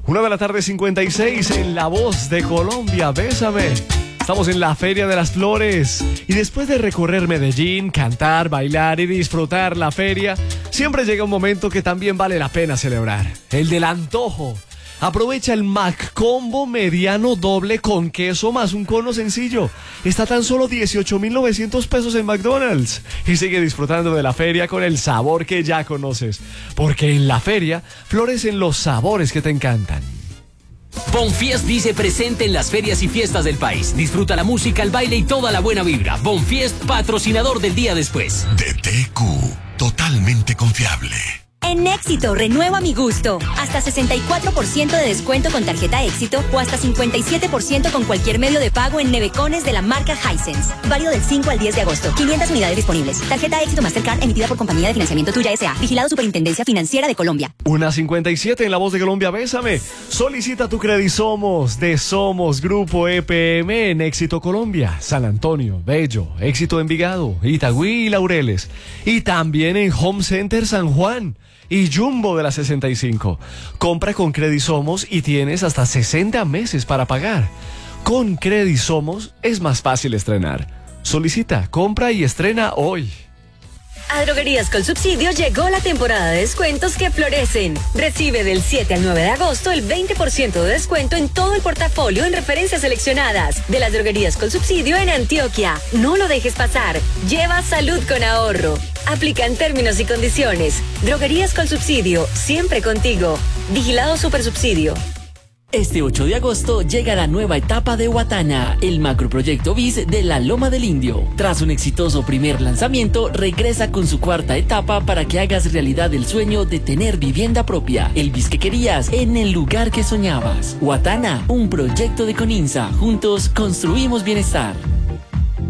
1:56 en La Voz de Colombia, bésame. Estamos en la Feria de las Flores y después de recorrer Medellín, cantar, bailar y disfrutar la feria, siempre llega un momento que también vale la pena celebrar, el del antojo. Aprovecha el Mac Combo mediano doble con queso más un cono sencillo. Está tan solo 18.900 pesos en McDonald's. Y sigue disfrutando de la feria con el sabor que ya conoces. Porque en la feria florecen los sabores que te encantan. Bonfiest dice presente en las ferias y fiestas del país. Disfruta la música, el baile y toda la buena vibra. Bonfiest, patrocinador del día después. DTQ, totalmente confiable. En Éxito, renueva mi gusto. Hasta 64% de descuento con tarjeta Éxito o hasta 57% con cualquier medio de pago en nevecones de la marca Hisense. Válido del 5 al 10 de agosto. 500 unidades disponibles. Tarjeta Éxito Mastercard emitida por Compañía de Financiamiento Tuya S.A. Vigilado Superintendencia Financiera de Colombia. 1:57 en La Voz de Colombia, bésame. Solicita tu Credisomos de Somos Grupo EPM en Éxito Colombia, San Antonio, Bello, Éxito Envigado, Itagüí y Laureles. Y también en Home Center San Juan y Jumbo de la 65. Compra con Credisomos y tienes hasta 60 meses para pagar. Con Credisomos es más fácil estrenar. Solicita, compra y estrena hoy. A Droguerías con Subsidio llegó la temporada de descuentos que florecen. Recibe del 7 al 9 de agosto el 20% de descuento en todo el portafolio en referencias seleccionadas de las Droguerías con Subsidio en Antioquia. No lo dejes pasar. Lleva salud con ahorro. Aplican términos y condiciones. Droguerías con Subsidio, siempre contigo. Vigilado Supersubsidio. Este 8 de agosto llega la nueva etapa de Huatana, el macroproyecto BIS de la Loma del Indio. Tras un exitoso primer lanzamiento, regresa con su cuarta etapa para que hagas realidad el sueño de tener vivienda propia, el BIS que querías, en el lugar que soñabas. Huatana, un proyecto de Coninsa. Juntos construimos bienestar.